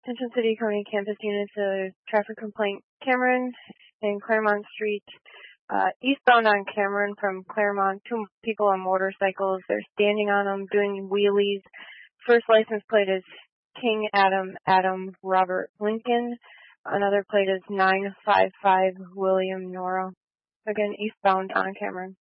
Central City County Campus units, traffic complaint, Cameron and Claremont Street. Eastbound on Cameron from Claremont, 2 people on motorcycles. They're standing on them, doing wheelies. First license plate is King Adam Robert Lincoln. Another plate is 955 William Nora. Again, eastbound on Cameron.